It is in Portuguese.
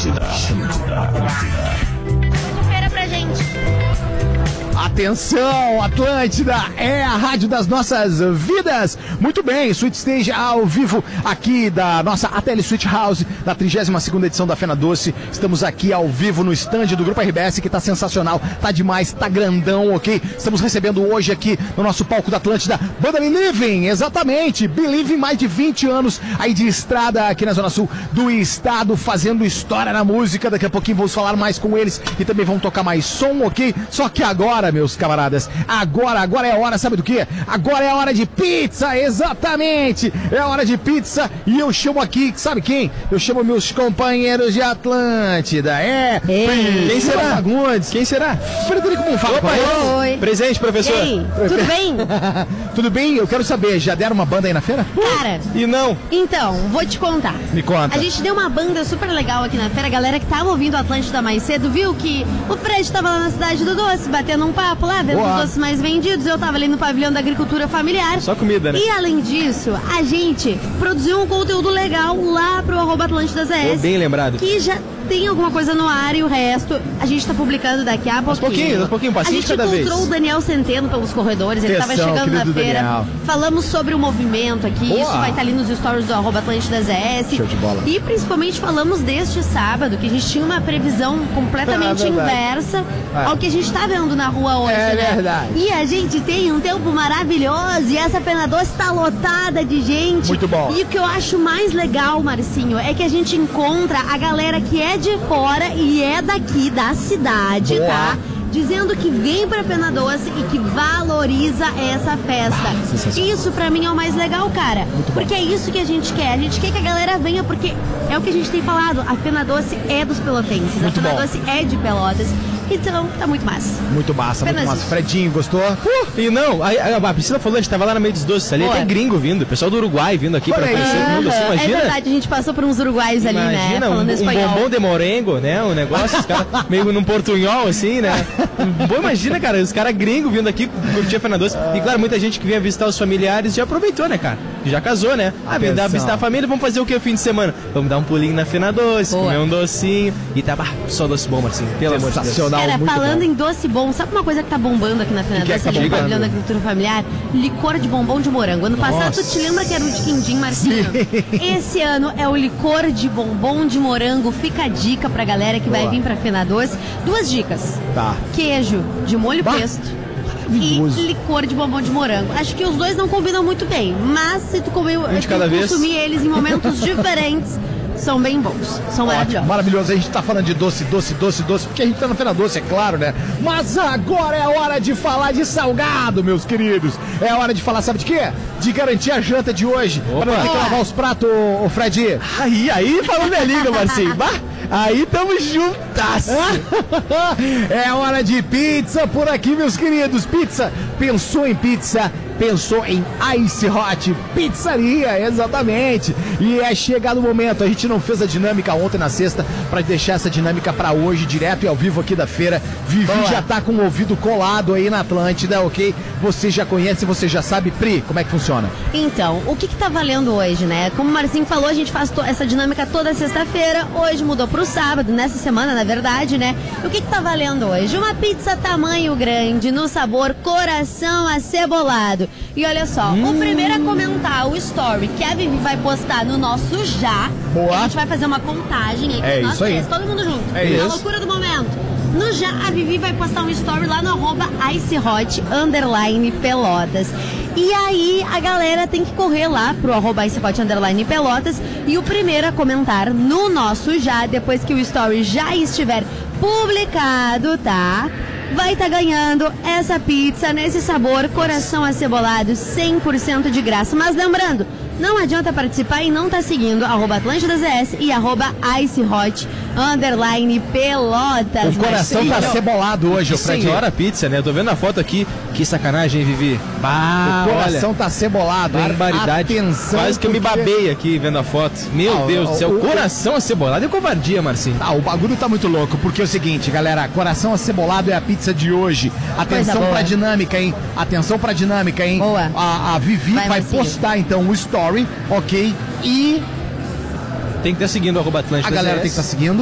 Atlântida. Confere pra gente. Atenção, Atlântida é a rádio das nossas vidas. Muito bem, Sweet Stage ao vivo aqui da nossa ATL Sweet House, da 32ª edição da Fena Doce. Estamos aqui ao vivo no stand do Grupo RBS, que tá sensacional, tá demais, tá grandão, ok? Estamos recebendo hoje aqui no nosso palco da Atlântida, banda Believing, exatamente, Believing, mais de 20 anos aí de estrada aqui na Zona Sul do estado, fazendo história na música. Daqui a pouquinho vamos falar mais com eles e também vamos tocar mais som, ok? Só que agora, meus camaradas, agora é hora, sabe do quê? Agora é hora de pizza, exatamente, é hora de pizza e eu chamo aqui, sabe quem? Eu chamo meus companheiros de Atlântida, Quem será? Fagundes. Quem será? Frederico Bonfá. Oi. Presente, professor. E aí, tudo bem? Tudo bem? Eu quero saber, já deram uma banda aí na feira? Cara, E não. então, vou te contar. Me conta. A gente deu uma banda super legal aqui na feira. A galera que tava ouvindo o Atlântida mais cedo viu que o Fred tava lá na Cidade do Doce, batendo um papo lá, vendo Boa. os doces mais vendidos. Eu tava ali no pavilhão da agricultura familiar. Só comida, né? E além disso, a gente produziu um conteúdo legal lá pro @AtlântidaZS. Bem lembrado. Que já tem alguma coisa no ar e o resto a gente tá publicando daqui a pouquinho. Aos pouquinho, A passinho gente de cada vez. encontrou o Daniel Centeno pelos corredores, ele tava Atenção, chegando na querido feira. Daniel. Falamos sobre o movimento aqui, Boa. isso vai estar ali nos stories do @AtlântidaZS. Show de bola. E principalmente falamos deste sábado, que a gente tinha uma previsão completamente É verdade. inversa É. ao que a gente tá vendo na rua hoje, É né? verdade. E a gente tem um tempo maravilhoso e essa Fena Doce tá lotada de gente. Muito bom. E o que eu acho mais legal, Marcinho, é que a gente encontra a galera que é de fora e é daqui da cidade, Boa. tá? Dizendo que vem pra Fena Doce e que valoriza essa festa. sensacional. Isso pra mim é o mais legal, cara. Porque é isso que a gente quer. A gente quer que a galera venha porque é o que a gente tem falado. A Fena Doce é dos pelotenses. Muito a Fena bom. Doce é de Pelotas. Então, tá muito massa. Muito massa, muito Apenas massa. isso. Fredinho, gostou? E não, a Priscila falou, a gente tava lá no meio dos doces ali, Boa. tem gringo vindo, pessoal do Uruguai vindo aqui pra Olha aí. conhecer o mundo, assim, É imagina. verdade, a gente passou por uns uruguaios ali, né? Imagina Falando um espanhol. bombom de morengo, né? Um negócio, os caras meio num portunhol, assim, né? Bom, imagina, cara, os caras gringos vindo aqui curtir a Fena Doce. E claro, muita gente que vinha visitar os familiares já aproveitou, né, cara? Já casou, né? Ah, vem dar Atenção. visitar a família, vamos fazer o que o fim de semana? Vamos dar um pulinho na Fena Doce, Boa. comer um docinho. E tá, só doce bom, Marcinho. Pelo amor de Deus. Sensacional, Cara, muito falando bom. em doce bom, sabe uma coisa que tá bombando aqui na Fena Que é Doce, que tá ali no bombando? pavilhão da agricultura familiar? Licor de bombom de morango. Ano passado tu te lembra que era o de quindim, Marcinho? Esse ano é o licor de bombom de morango. Fica a dica pra galera que vai Boa. vir pra Fena Doce. Duas dicas. Tá. Queijo de molho Bah, pesto e maravilhoso. licor de bombom de morango. Acho que os dois não combinam muito bem, mas se tu comer, de cada vez. consumir eles em momentos diferentes, são bem bons. São Ótimo, maravilhosos. maravilhoso. A gente tá falando de doce, porque a gente tá na Fena Doce, é claro, né? Mas agora é hora de falar de salgado, meus queridos. É hora de falar, sabe de quê? De garantir a janta de hoje. Opa. Pra não ter que lavar os pratos, ô Fred. Aí falou minha língua, Marcinho. Bah, aí tamo juntas. É hora de pizza por aqui, meus queridos. Pizza. Pensou em pizza? Pensou em Ice Hot Pizzaria, exatamente. E é chegado o momento. A gente não fez a dinâmica ontem na sexta pra deixar essa dinâmica pra hoje, direto e ao vivo aqui da feira. Vivi Boa. já tá com o ouvido colado aí na Atlântida, ok? Você já conhece, você já sabe. Pri, como é que funciona? Então, o que tá valendo hoje, né? Como o Marcinho falou, a gente faz essa dinâmica toda sexta-feira. Hoje mudou pro sábado, nessa semana, na verdade, né? O que tá valendo hoje? Uma pizza tamanho grande, no sabor coração acebolado. E olha só, o primeiro a comentar o story que a Vivi vai postar no nosso Já. Boa. A gente vai fazer uma contagem aqui. É nós isso aí. três, todo mundo junto. É Na isso. loucura do momento. No Já, a Vivi vai postar um story lá no @IceHot_Pelotas. E aí, a galera tem que correr lá pro @IceHot_Pelotas. E o primeiro a comentar no nosso Já, depois que o story já estiver publicado, tá? Vai estar ganhando essa pizza nesse sabor coração acebolado 100% de graça. Mas lembrando, não adianta participar e não tá seguindo @AtlântidaZS e @IceHot_Pelotas. O coração tá Marcinho. cebolado hoje, ô Fred. Senhora pizza, né? Eu tô vendo a foto aqui. Que sacanagem, hein, Vivi? Bah, O coração tá cebolado, hein? barbaridade. Atenção, Quase que eu me porque- babei aqui vendo a foto. Meu Ah, Deus do céu, o- coração acebolado é covardia, Marcinho. Ah, o bagulho tá muito louco, porque é o seguinte, galera, coração acebolado é a pizza de hoje. Atenção boa. pra dinâmica, hein? Atenção pra dinâmica, hein? Boa. A Vivi Vai, vai Marcinho. postar, então, o story, ok? E Tem que estar seguindo o @Atlântida. a galera tem que estar seguindo.